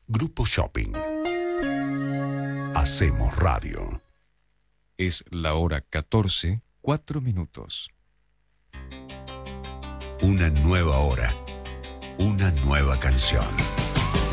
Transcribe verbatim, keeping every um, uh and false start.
Grupo Shopping. Hacemos radio. Es la hora catorce, cuatro minutos. Una nueva hora. Una nueva canción.